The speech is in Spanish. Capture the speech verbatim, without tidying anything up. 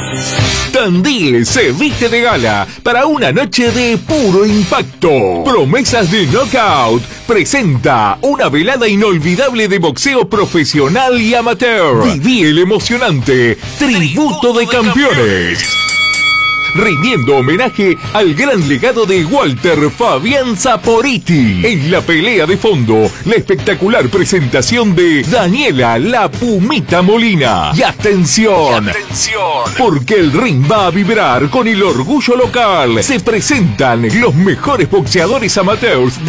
Tandil se viste de gala para una noche de puro impacto. Promesas de Knockout presenta una velada inolvidable de boxeo profesional y amateur. Viví el emocionante Tributo de Campeones, rindiendo homenaje al gran legado de Walter Fabián Saporiti. En la pelea de fondo, la espectacular presentación de Daniela La Pumita Molina. Y atención, y atención, porque el ring va a vibrar con el orgullo local. Se presentan los mejores boxeadores amateurs